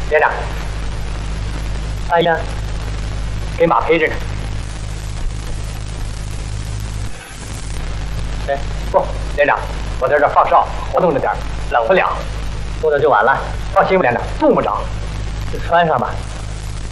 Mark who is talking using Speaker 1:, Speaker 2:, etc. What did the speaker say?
Speaker 1: 连长，
Speaker 2: 哎呀，
Speaker 1: 给马陪着呢。
Speaker 2: 哎，
Speaker 1: 不，连长，我在这放哨，活动着点，冷不了。
Speaker 2: 冻着就完了。
Speaker 1: 放心吧，连长，冻不着。
Speaker 2: 就穿上吧。